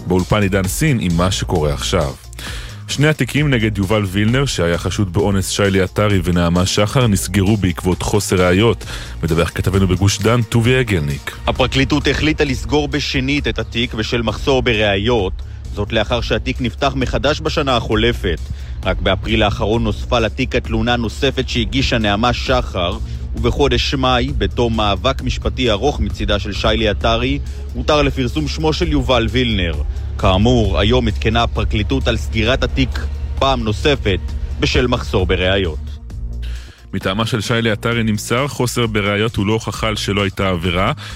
באולפן עידן סין עם מה שקורה עכשיו. שני התיקים נגד יובל וילנר, שהיה חשוד באונס שיילי עטרי ונעמה שחר, נסגרו בעקבות חוסר ראיות. מדווח כתבנו בגוש דן, טוביה יגלניק. הפרקליטות החליטה לסגור בשנית את התיק בשל מחסור בראיות, זאת לאחר שהתיק נפתח מחדש בשנה החולפת. רק באפריל האחרון נוספה לתיק התלונה נוספת שהגישה נעמה שחר, ובחודש מאי, בתום מאבק משפטי ארוך מצידה של שיילי עטרי, הותר לפרסום שמו של יובל וילנר. כאמור, היום התקנה הפרקליטות על סגירת התיק פעם נוספת בשל מחסור בראיות. מטעמה של שיילי עטרי נמסר, חוסר בראיות הוא לא הוכחה שלא הייתה עבירה,